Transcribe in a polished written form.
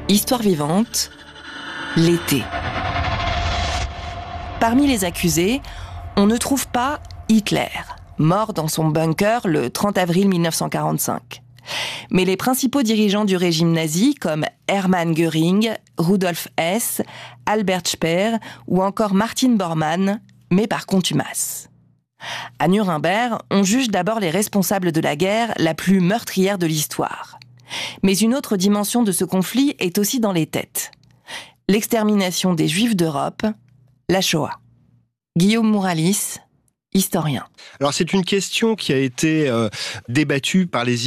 Histoire vivante, l'été. Parmi les accusés, on ne trouve pas Hitler, mort dans son bunker le 30 avril 1945. Mais les principaux dirigeants du régime nazi, comme Hermann Göring, Rudolf Hess, Albert Speer ou encore Martin Bormann, mais par contumace. À Nuremberg, on juge d'abord les responsables de la guerre la plus meurtrière de l'histoire. Mais une autre dimension de ce conflit est aussi dans les têtes. L'extermination des Juifs d'Europe, la Shoah. Guillaume Mouralis, historien. Alors c'est une question qui a été débattue par les